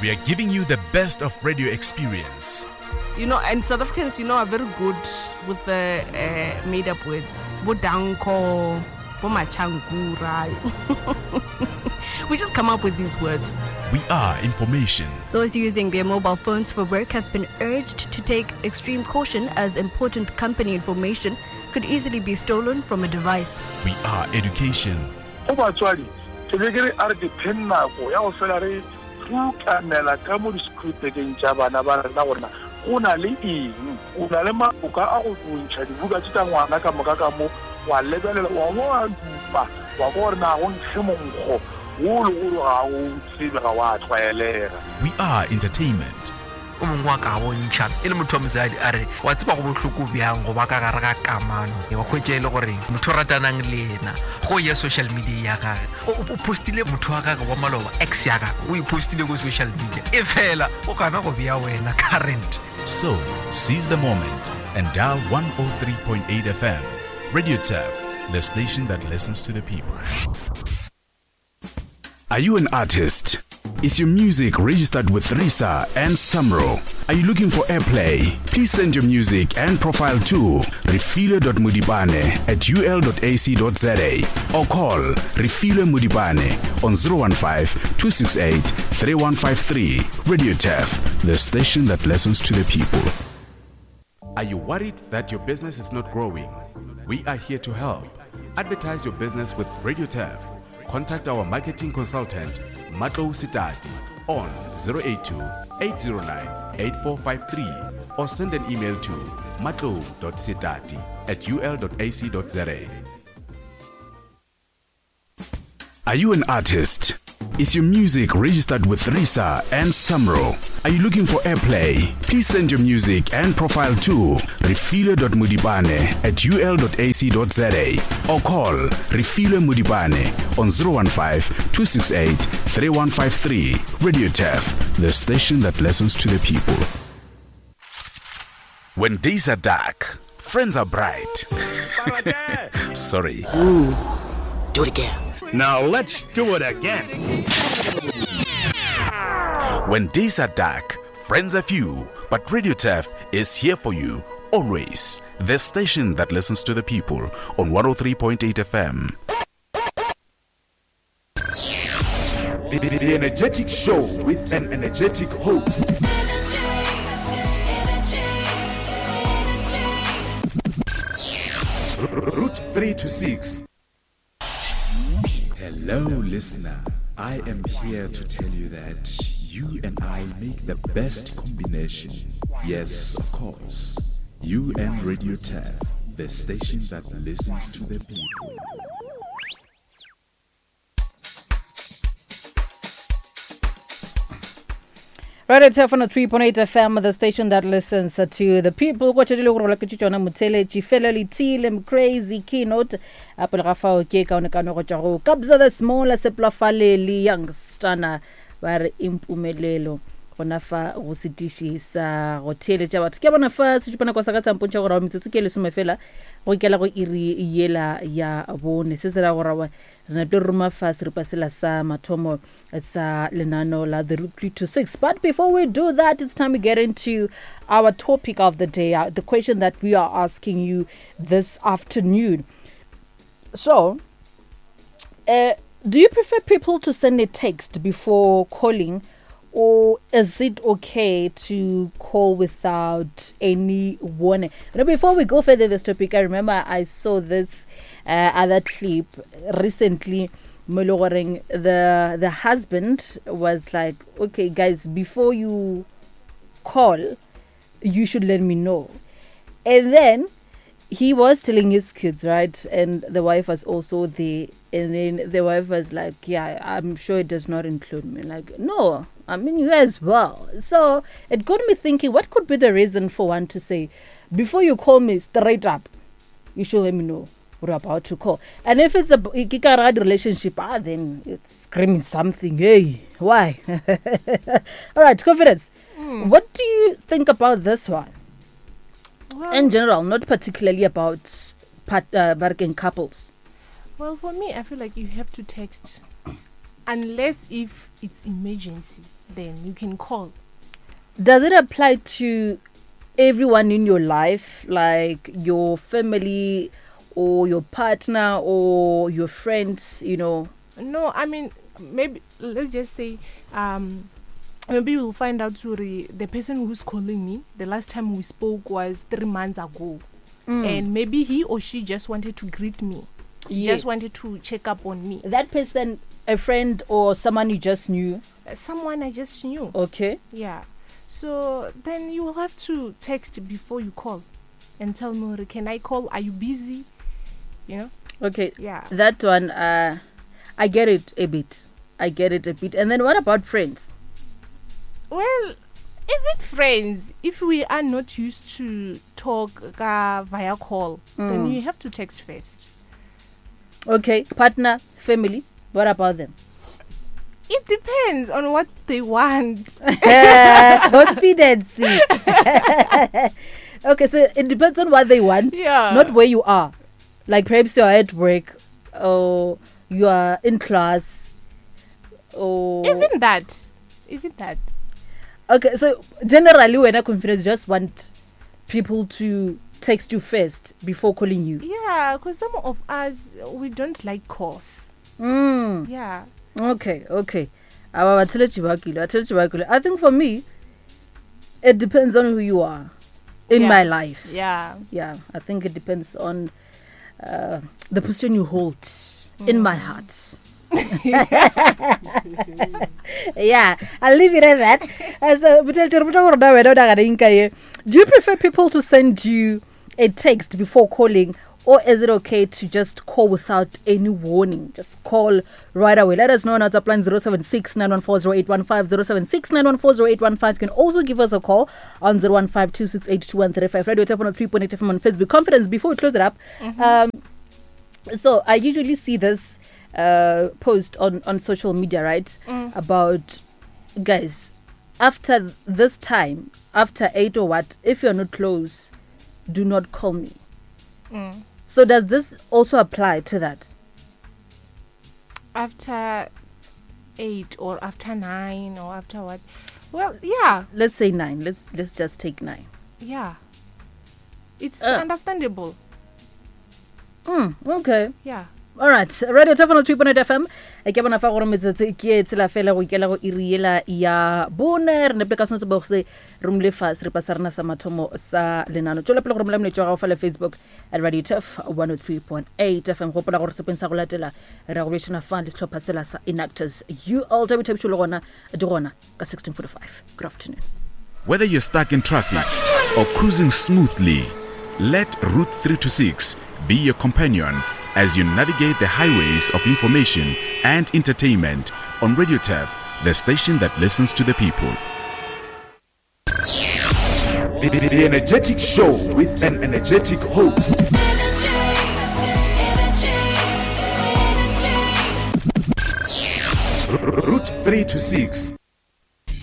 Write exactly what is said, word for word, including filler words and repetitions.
We are giving you the best of radio experience. You know, and South Africans, you know, are very good with the uh, made-up words. Bodanko, bomachangura. We just come up with these words. We are information. Those using their mobile phones for work have been urged to take extreme caution, as important company information could easily be stolen from a device. We are education. Una le eng una le maoka a go bontšha dibuka tse tsa ngwana ka moka ka mo wa lebelela wa mo a dupa wa gore na go ntshe monkgo wo le go ga o tsebe ga wa tlwaelega. We are entertainment. o mongwe wa ka bontšha e le motho wa mosadi a re wa tseba go bohloko bjang go ba ka gare ga kamano wa hwetše e le gore motho o ratanang le ena go ye social media ya gage o postile motho wa gage wa maloba ex ya gage o ipostile go social media e fela o kana go bea wena current. So, seize the moment and dial one oh three point eight F M. Radio T E F, the station that listens to the people. Are you an artist? Is your music registered with RISA and Samro? Are you looking for airplay? Please send your music and profile to refile dot mudibane at u l dot a c dot z a or call Refile Mudibane on zero one five, two six eight, three one five three. Radio T E F, the station that listens to the people. Are you worried that your business is not growing? We are here to help. Advertise your business with Radio T E F. Contact our marketing consultant, Matlo Sitati, on zero eight two, eight zero nine, eight four five three or send an email to matlo dot sitati at u l dot a c dot z a. Are you an artist? Is your music registered with RISA and Samro? Are you looking for airplay? Please send your music and profile to refile dot mudibane at u l dot a c dot z a or call Refile Mudibane on zero one five, two six eight, three one five three. Radio T E F, the station that listens to the people. When days are dark, friends are bright. Sorry. Ooh, do it again. Now let's do it again. When days are dark, friends are few, but Radio T E F is here for you, always. The station that listens to the people on one oh three point eight F M. The, the, the energetic show with an energetic host. Route three to six. Hello, listener. I am here to tell you that you and I make the best combination. Yes, of course. You and Radio T E F, the station that listens to the people. Radio T E F on three point eight F M, the station that listens to the people. Go to the local kitchen, Mutele, Chifelli, Tilem, Crazy Keynote, Apple Rafa, Keka, Kano, Kabza, the small, Seplafale, young Stana, where Impumelelo. Gona fa go setiši sa go theletša batho ke bona fa se tšhupana kwa sa ka tsampontša gore metsotso ke lesome fela go ikela go iri yela ya bone se se ra gore re na tlo roma fa seripa sela sa mathomo sa lenano la the route three to six. But before we do that, it's time to get into our topic of the day, uh, the question that we are asking you this afternoon. So uh, do you prefer people to send a text before calling, or is it okay to call without any warning? Now, before we go further this topic, I remember I saw this uh, other clip recently. The the husband was like, okay, guys, before you call, you should let me know. And then he was telling his kids, right? And the wife was also there. And then the wife was like, yeah, I'm sure it does not include me. Like, no, I mean you as well. So it got me thinking, what could be the reason for one to say, before you call me straight up, you should let me know we're about to call. And if it's a kikarad relationship, ah, then it's screaming something. Hey, why? All right, confidence. Mm. What do you think about this one? Well, in general, not particularly about part, uh, bargain couples. Well, for me, I feel like you have to text unless if it's emergency, then you can call. Does it apply to everyone in your life, like your family or your partner or your friends, you know? No, I mean, maybe, let's just say, um, maybe you'll find out sorry, the person who's calling me, the last time we spoke was three months ago. Mm. And maybe he or she just wanted to greet me. Yeah. Just wanted to check up on me. That person, a friend or someone you just knew? Uh, someone I just knew. Okay. Yeah. So then you will have to text before you call and tell me, can I call? Are you busy? You know? Okay. Yeah. That one, uh, I get it a bit. I get it a bit. And then what about friends? Well, even friends, if we are not used to talk uh, via call, mm. then you have to text first. Okay. Partner, family, what about them? It depends on what they want. Confidence. Okay, so it depends on what they want, yeah. not where you are. Like perhaps you are at work or you are in class or... Even that. Even that. Okay, so generally when I confidence, just want people to text you first before calling you. Yeah, because some of us, we don't like calls. Mm. Yeah. Okay, okay. I think for me, it depends on who you are in yeah. my life. Yeah. Yeah, I think it depends on uh, the position you hold mm. in my heart. Yeah, I'll leave it at that. As a, do you prefer people to send you a text before calling, or is it okay to just call without any warning? Just call right away. Let us know on our top line zero seven six nine one four zero eight one five, zero seven six nine one four zero eight one five. You can also give us a call on zero one five two six eight two one three five. Radio Tap on three point eight F M on Facebook. Confidence, before we close it up. Mm-hmm. Um, so I usually see this uh, post on, on social media, right? Mm. About, guys, after this time, after eight or what, if you're not close, do not call me. Mm. So does this also apply to that? After eight or after nine or after what? Well, yeah. Let's say nine. Let's let's just take nine. Yeah. It's uh. understandable. Mm, okay. Yeah. All right. Radio Tap on three point eight F M. I ke bona fa gore metsetse ke tsela fela go ikela go iriela ya boner ne peka sentse bo se rumle fast re pasa rena sa mathomo sa lenano tsola pele gore molamme tsoga go fa le Facebook at Radio Tap one oh three point eight F M go pola gore se pensa go latela regulation fund tlhopha sela sa Inactors U L W Tap tsholo gona di gona ka sixteen forty-five. Good afternoon. Whether you're stuck in traffic or cruising smoothly, let Route three twenty-six be your companion as you navigate the highways of information and entertainment on Radio T A F, the station that listens to the people. The, the, the energetic show with an energetic host. Energy, energy, energy. Route three twenty-six.